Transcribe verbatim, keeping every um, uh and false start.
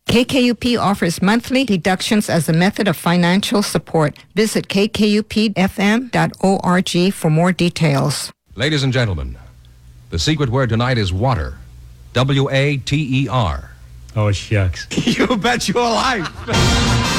K K U P offers monthly deductions as a method of financial support. Visit k k u p f m dot org for more details. Ladies and gentlemen, the secret word tonight is water. W A T E R. Oh, shucks. You bet your life.